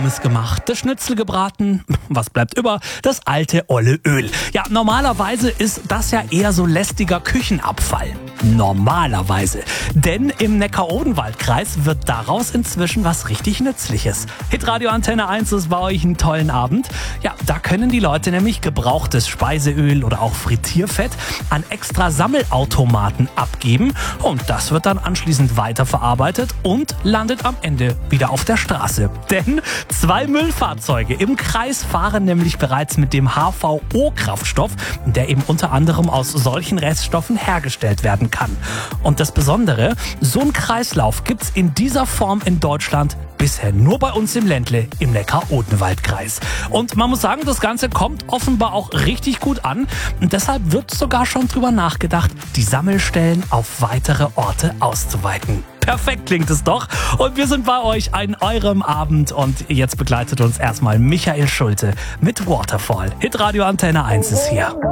Pommes gemacht, das Schnitzel gebraten. Was bleibt über? Das alte olle Öl. Ja, normalerweise ist das ja eher so lästiger Küchenabfall. Normalerweise. Denn im Neckar-Odenwald-Kreis wird daraus inzwischen was richtig Nützliches. Hitradio Antenne 1 ist bei euch einen tollen Abend. Ja, da können die Leute nämlich gebrauchtes Speiseöl oder auch Frittierfett an extra Sammelautomaten abgeben. Und das wird dann anschließend weiterverarbeitet und landet am Ende wieder auf der Straße. Denn 2 Müllfahrzeuge im Kreis fahren nämlich bereits mit dem HVO-Kraftstoff, der eben unter anderem aus solchen Reststoffen hergestellt werden kann. Und das Besondere, so ein Kreislauf gibt's in dieser Form in Deutschland bisher nur bei uns im Ländle, im Neckar-Odenwald-Kreis. Und man muss sagen, das Ganze kommt offenbar auch richtig gut an. Und deshalb wird sogar schon drüber nachgedacht, die Sammelstellen auf weitere Orte auszuweiten. Perfekt klingt es doch. Und wir sind bei euch an eurem Abend. Und jetzt begleitet uns erstmal Michael Schulte mit Waterfall. Hitradio Antenne 1 ist hier.